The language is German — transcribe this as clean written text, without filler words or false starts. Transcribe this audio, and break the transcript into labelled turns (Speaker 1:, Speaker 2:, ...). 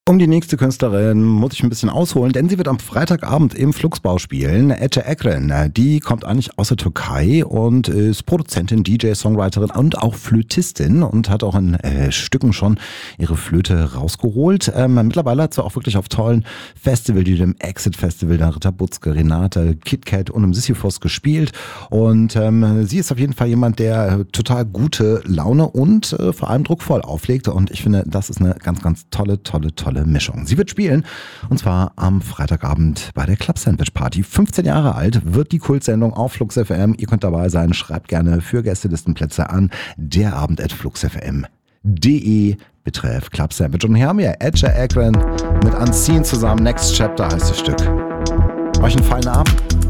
Speaker 1: Um die nächste Künstlerin muss ich ein bisschen ausholen, denn sie wird am Freitagabend im Fluxbau spielen. Ece Ekren, die kommt eigentlich aus der Türkei und ist Produzentin, DJ, Songwriterin und auch Flötistin und hat auch in Stücken schon ihre Flöte rausgeholt. Mittlerweile hat sie auch wirklich auf tollen Festivals, wie dem Exit Festival, der Ritter Butzke, Renate, KitKat und im Sisyphos gespielt. Und sie ist auf jeden Fall jemand, der total gute Laune und vor allem druckvoll auflegt. Und ich finde, das ist eine ganz, ganz tolle Mischung. Sie wird spielen und zwar am Freitagabend bei der Club Sandwich Party. 15 Jahre alt wird die Kultsendung auf Flux FM. Ihr könnt dabei sein. Schreibt gerne für Gästelistenplätze an derabend@fluxfm.de betreff Club Sandwich. Und hier haben wir Ece Ekren mit Unseen zusammen. Next Chapter heißt das Stück. Euch einen feinen Abend.